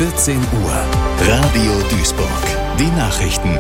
14 Uhr. Radio Duisburg. Die Nachrichten.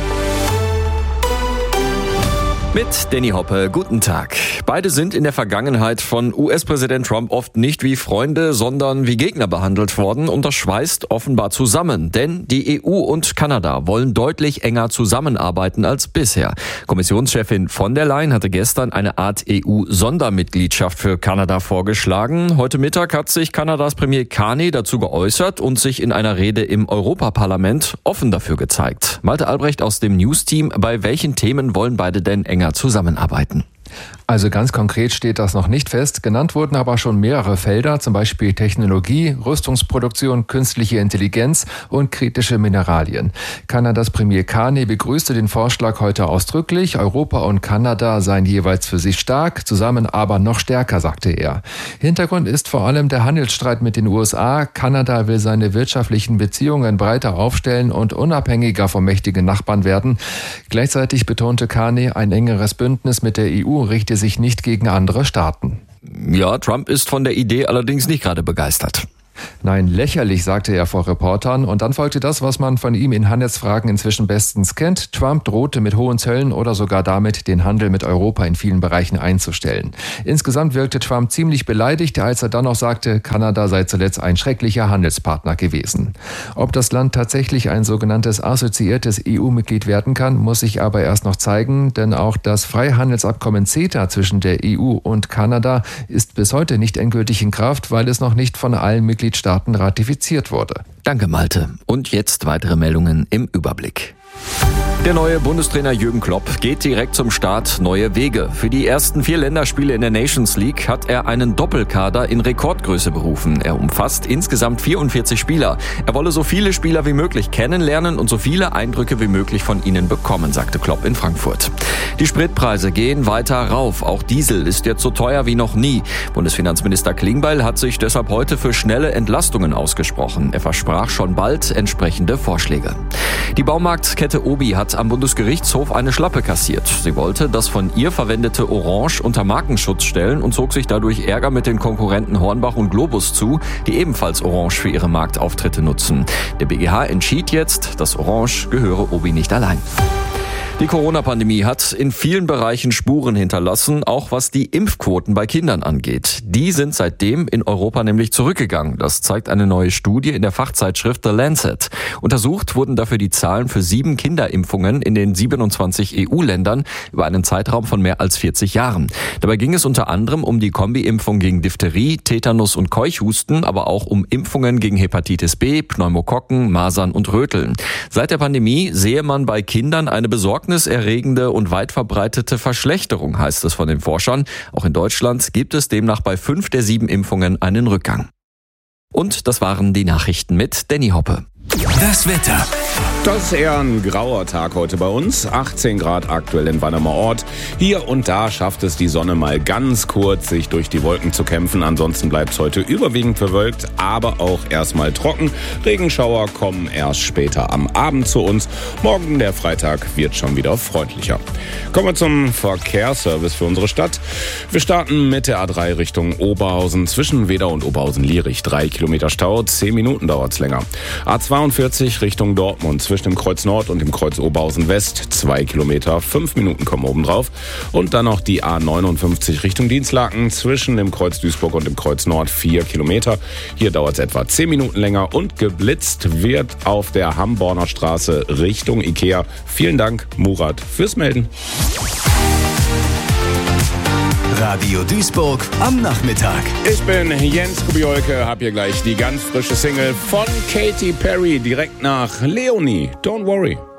Mit Danny Hoppe, guten Tag. Beide sind in der Vergangenheit von US-Präsident Trump oft nicht wie Freunde, sondern wie Gegner behandelt worden und das schweißt offenbar zusammen. Denn die EU und Kanada wollen deutlich enger zusammenarbeiten als bisher. Kommissionschefin von der Leyen hatte gestern eine Art EU-Sondermitgliedschaft für Kanada vorgeschlagen. Heute Mittag hat sich Kanadas Premier Carney dazu geäußert und sich in einer Rede im Europaparlament offen dafür gezeigt. Malte Albrecht aus dem News-Team, bei welchen Themen wollen beide denn enger zusammenarbeiten? Also ganz konkret steht das noch nicht fest. Genannt wurden aber schon mehrere Felder, zum Beispiel Technologie, Rüstungsproduktion, künstliche Intelligenz und kritische Mineralien. Kanadas Premier Carney begrüßte den Vorschlag heute ausdrücklich. Europa und Kanada seien jeweils für sich stark, zusammen aber noch stärker, sagte er. Hintergrund ist vor allem der Handelsstreit mit den USA. Kanada will seine wirtschaftlichen Beziehungen breiter aufstellen und unabhängiger von mächtigen Nachbarn werden. Gleichzeitig betonte Carney, ein engeres Bündnis mit der EU richte sich nicht gegen andere Staaten. Ja, Trump ist von der Idee allerdings nicht gerade begeistert. Nein, lächerlich, sagte er vor Reportern. Und dann folgte das, was man von ihm in Handelsfragen inzwischen bestens kennt. Trump drohte mit hohen Zöllen oder sogar damit, den Handel mit Europa in vielen Bereichen einzustellen. Insgesamt wirkte Trump ziemlich beleidigt, als er dann noch sagte, Kanada sei zuletzt ein schrecklicher Handelspartner gewesen. Ob das Land tatsächlich ein sogenanntes assoziiertes EU-Mitglied werden kann, muss sich aber erst noch zeigen, denn auch das Freihandelsabkommen CETA zwischen der EU und Kanada ist bis heute nicht endgültig in Kraft, weil es noch nicht von allen Mitgliedstaaten ratifiziert wurde. Danke, Malte. Und jetzt weitere Meldungen im Überblick. Der neue Bundestrainer Jürgen Klopp geht direkt zum Start neue Wege. Für die ersten 4 Länderspiele in der Nations League hat er einen Doppelkader in Rekordgröße berufen. Er umfasst insgesamt 44 Spieler. Er wolle so viele Spieler wie möglich kennenlernen und so viele Eindrücke wie möglich von ihnen bekommen, sagte Klopp in Frankfurt. Die Spritpreise gehen weiter rauf. Auch Diesel ist jetzt so teuer wie noch nie. Bundesfinanzminister Klingbeil hat sich deshalb heute für schnelle Entlastungen ausgesprochen. Er versprach schon bald entsprechende Vorschläge. Die Baumarktkette Obi hat am Bundesgerichtshof eine Schlappe kassiert. Sie wollte das von ihr verwendete Orange unter Markenschutz stellen und zog sich dadurch Ärger mit den Konkurrenten Hornbach und Globus zu, die ebenfalls Orange für ihre Marktauftritte nutzen. Der BGH entschied jetzt, das Orange gehöre Obi nicht allein. Die Corona-Pandemie hat in vielen Bereichen Spuren hinterlassen, auch was die Impfquoten bei Kindern angeht. Die sind seitdem in Europa nämlich zurückgegangen. Das zeigt eine neue Studie in der Fachzeitschrift The Lancet. Untersucht wurden dafür die Zahlen für 7 Kinderimpfungen in den 27 EU-Ländern über einen Zeitraum von mehr als 40 Jahren. Dabei ging es unter anderem um die Kombi-Impfung gegen Diphtherie, Tetanus und Keuchhusten, aber auch um Impfungen gegen Hepatitis B, Pneumokokken, Masern und Röteln. Seit der Pandemie sehe man bei Kindern eine besorgniserregende und weit verbreitete Verschlechterung, heißt es von den Forschern. Auch in Deutschland gibt es demnach bei 5 der 7 Impfungen einen Rückgang. Und das waren die Nachrichten mit Danny Hoppe. Das Wetter. Das ist eher ein grauer Tag heute bei uns. 18 Grad aktuell in Wannemer Ort. Hier und da schafft es die Sonne mal ganz kurz, sich durch die Wolken zu kämpfen. Ansonsten bleibt es heute überwiegend bewölkt, aber auch erstmal trocken. Regenschauer kommen erst später am Abend zu uns. Morgen, der Freitag, wird schon wieder freundlicher. Kommen wir zum Verkehrsservice für unsere Stadt. Wir starten mit der A3 Richtung Oberhausen. Zwischen Wedau und Oberhausen-Lierich 3 Kilometer Stau. 10 Minuten dauert es länger. A42 Richtung Dortmund. Zwischen dem Kreuz Nord und dem Kreuz Oberhausen West 2 Kilometer, 5 Minuten kommen oben drauf. Und dann noch die A59 Richtung Dienstlaken zwischen dem Kreuz Duisburg und dem Kreuz Nord 4 Kilometer. Hier dauert es etwa 10 Minuten länger und geblitzt wird auf der Hamborner Straße Richtung Ikea. Vielen Dank, Murat, fürs Melden. Radio Duisburg am Nachmittag. Ich bin Jens Kubiolke, hab hier gleich die ganz frische Single von Katy Perry direkt nach Leonie. Don't worry.